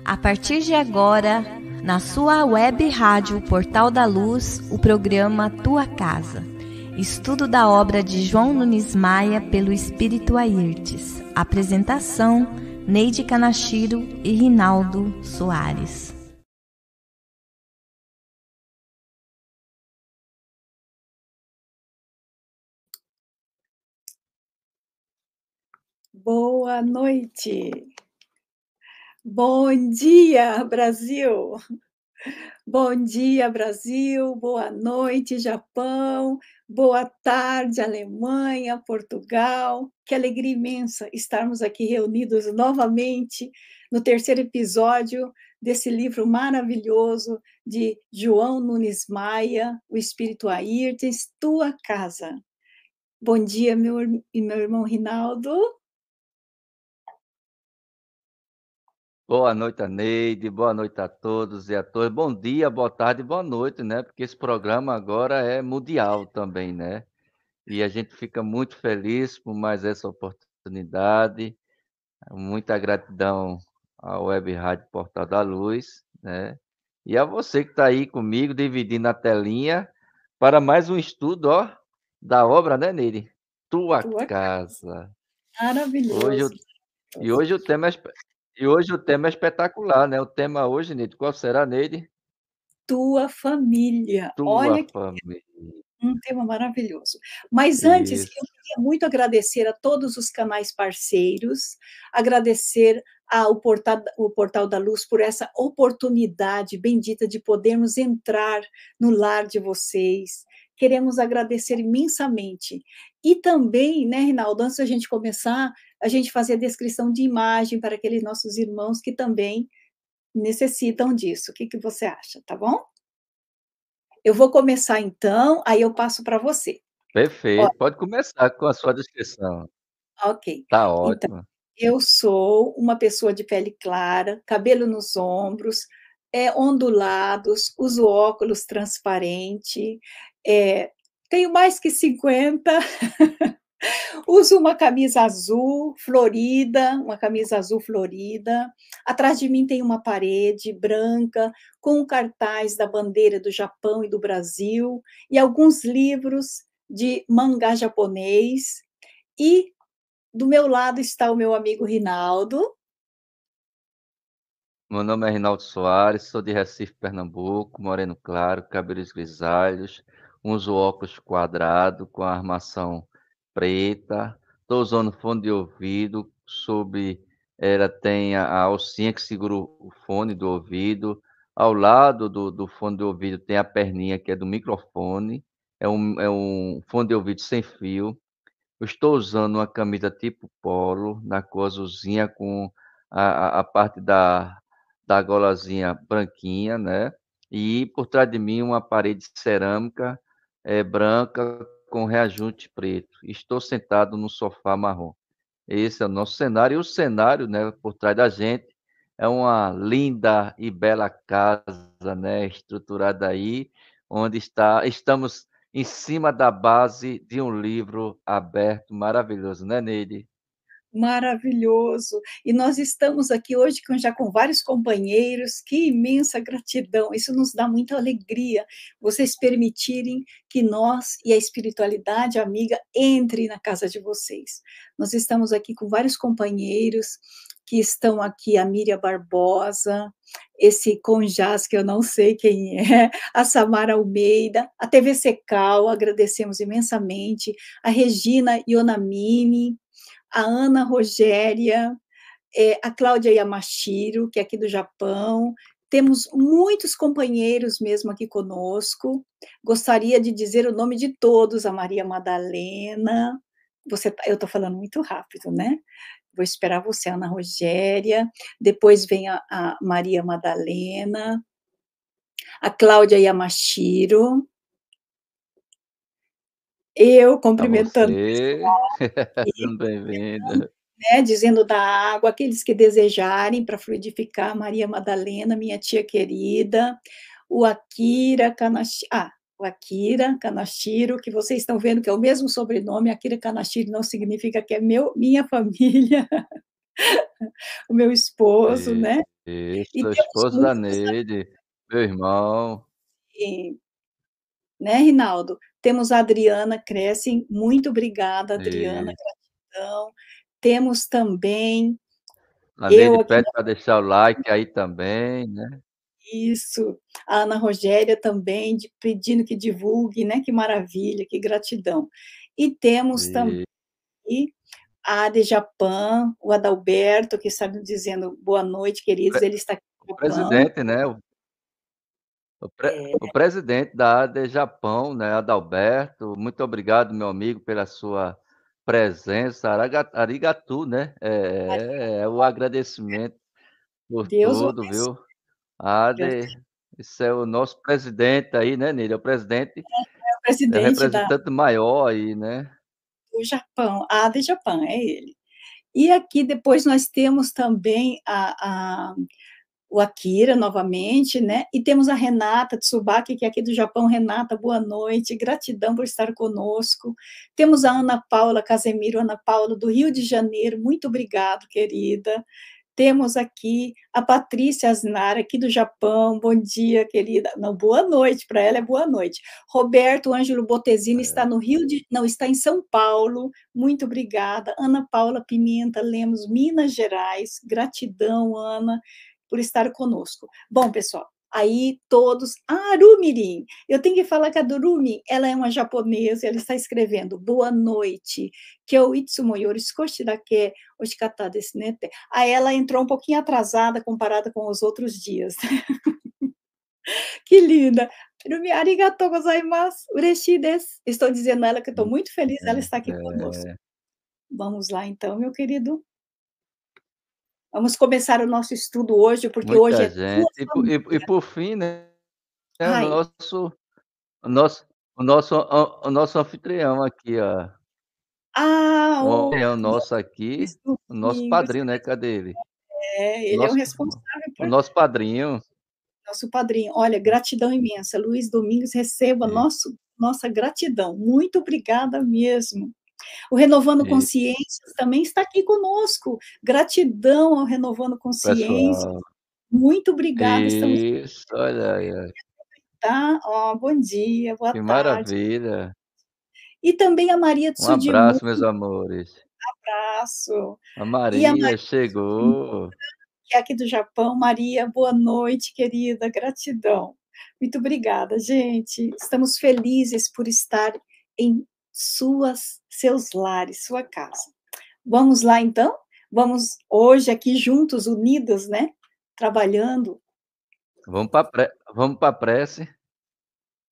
A partir de agora, na sua web rádio Portal da Luz, o programa Tua Casa. Estudo da obra de João Nunes Maia pelo Espírito Airtes. Apresentação, Neide Kanashiro e Rinaldo Soares. Boa noite. Bom dia, Brasil. Bom dia, Brasil. Boa noite, Japão. Boa tarde, Alemanha, Portugal. Que alegria imensa estarmos aqui reunidos novamente no terceiro episódio desse livro maravilhoso de João Nunes Maia, O Espírito Airtes, Tua Casa. Bom dia, meu irmão Rinaldo. Boa noite, Neide. Boa noite a todos e a todas. Bom dia, boa tarde, boa noite, né? Porque esse programa agora é mundial também, né? E a gente fica muito feliz por mais essa oportunidade. Muita gratidão à Web Rádio Portal da Luz, né? E a você que está aí comigo, dividindo a telinha para mais um estudo, ó, da obra, né, Neide? Tua Casa. Maravilhoso. Hoje o tema é espetacular, né? O tema hoje, Neide, qual será, Neide? Tua família. Tua Olha que família. um tema maravilhoso. Mas antes, Isso. eu queria muito agradecer a todos os canais parceiros, agradecer ao Portal da Luz por essa oportunidade bendita de podermos entrar no lar de vocês. Queremos agradecer imensamente. E também, né, Rinaldo, antes da gente começar, a gente fazer a descrição de imagem para aqueles nossos irmãos que também necessitam disso. O que você acha, tá bom? Eu vou começar então, aí eu passo para você. Perfeito. Pode começar com a sua descrição. Ok. Tá Então, ótimo. eu sou uma pessoa de pele clara, cabelo nos ombros, ondulados, uso óculos transparente, tenho mais que 50, uso uma camisa azul florida, atrás de mim tem uma parede branca com um cartaz da bandeira do Japão e do Brasil e alguns livros de mangá japonês, e do meu lado está o meu amigo Rinaldo. Meu nome é Rinaldo Soares, sou de Recife, Pernambuco, moreno claro, cabelos grisalhos, uso óculos quadrado com a armação preta, estou usando fone de ouvido, ela tem a alcinha que segura o fone do ouvido, ao lado do fone de ouvido tem a perninha que é do microfone, é um fone de ouvido sem fio. Eu estou usando uma camisa tipo polo, na cor azulzinha, com a parte da golazinha branquinha, né? E por trás de mim uma parede cerâmica branca com reajunte preto. Estou sentado no sofá marrom. Esse é o nosso cenário. E o cenário, né, por trás da gente é uma linda e bela casa, né, estruturada aí, onde estamos em cima da base de um livro aberto maravilhoso, né, Neide? Maravilhoso. E nós estamos aqui hoje já com vários companheiros, que imensa gratidão. Isso nos dá muita alegria, vocês permitirem que nós e a espiritualidade amiga entre na casa de vocês. Nós estamos aqui com vários companheiros que estão aqui, a Miriam Barbosa, esse Conjaz, que eu não sei quem é, a Samara Almeida, a TV Secal, agradecemos imensamente, a Regina Ionamini, a Ana Rogéria, a Cláudia Yamashiro, que é aqui do Japão. Temos muitos companheiros mesmo aqui conosco. Gostaria de dizer o nome de todos: a Maria Madalena. Eu estou falando muito rápido, né? Vou esperar você, Ana Rogéria. Depois vem a Maria Madalena, a Cláudia Yamashiro. Eu A cumprimentando você, bem-vinda. né, dizendo da água, aqueles que desejarem para fluidificar, Maria Madalena, minha tia querida, o Akira Kanashiro, que vocês estão vendo que é o mesmo sobrenome. Akira Kanashiro não significa que é minha família, o meu esposo, né? E Isso, o temos esposo da muitos Neide, meu irmão. aqui, né, Rinaldo? Temos a Adriana Crescem, muito obrigada, Adriana, E gratidão. Temos também a eu Neide aqui pede para deixar o like aí também, né. isso. A Ana Rogéria também pedindo que divulgue, né, que maravilha, que gratidão. E temos também E a Adjapan, o Adalberto, que está me dizendo: "Boa noite, queridos", pre ele está aqui o no Japão. presidente, né, É, o presidente da AD Japão, né, Adalberto, muito obrigado, meu amigo, pela sua presença. Arigato, né, é o agradecimento por Deus o tudo, abençoe. viu. AD, esse é o nosso presidente aí, né, Nele, é o presidente, É o é o presidente representante maior aí, né. do Japão, a Adjapan, é ele. E aqui depois nós temos também o Akira novamente, né, e temos a Renata Tsubaki, que é aqui do Japão. Renata, boa noite, gratidão por estar conosco. Temos a Ana Paula Casemiro, Ana Paula, do Rio de Janeiro, muito obrigado, querida. Temos aqui a Patrícia Asnara, aqui do Japão, bom dia, querida. Não, boa noite, para ela é boa noite. Roberto Ângelo Botesini está no Rio de não, está em São Paulo, muito obrigada. Ana Paula Pimenta Lemos, Minas Gerais, gratidão, Ana, por estar conosco. Bom, pessoal, aí todos Arumirim, eu tenho que falar que a Durumi, ela é uma japonesa, ela está escrevendo boa noite, que eu itsumo yori skoshi dake oshikatta desu ne. Aí ela entrou um pouquinho atrasada comparada com os outros dias. Que linda! Rumi, arigatou gozaimasu, ureshii desu. Estou dizendo a ela que estou muito feliz ela estar aqui conosco. É, Vamos lá então, meu querido. Vamos começar o nosso estudo hoje, porque hoje muita é tua gente. E família. por fim, né, o Ai, nosso o nosso o nosso anfitrião aqui, ó. O o anfitrião nosso Luiz aqui, o nosso Domingos, padrinho, né, cadê ele? O ele é o nosso responsável o por nosso padrinho. nosso padrinho. Olha, gratidão imensa. Luiz Domingos, receba E nossa gratidão. Muito obrigada mesmo. O Renovando e Consciências também está aqui conosco. Gratidão ao Renovando Consciências. pessoal, Muito obrigada, estamos isso, olha aí, ó, tá? Ó, bom dia, boa que tarde. maravilha. E também a Maria Um Tsudimu, abraço, meus amores. abraço. A E a Maria Maria, chegou. que é aqui do Japão. Maria, boa noite, querida, gratidão. Muito obrigada, gente. Estamos felizes por estar em seus lares, sua casa. Vamos lá, então? Vamos hoje aqui juntos, unidos, né? Trabalhando. Vamos para prece.